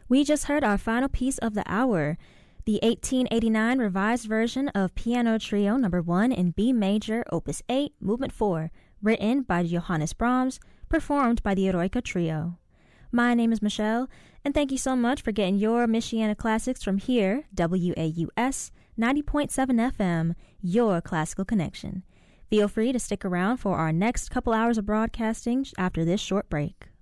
We just heard our final piece of the hour, the 1889 revised version of Piano Trio No. 1 in B major, Opus 8, Movement 4, written by Johannes Brahms, performed by the Eroica Trio. My name is Michelle, and thank you so much for getting your Michiana classics from here, WAUS 90.7 FM, your classical connection. Feel free to stick around for our next couple hours of broadcasting after this short break.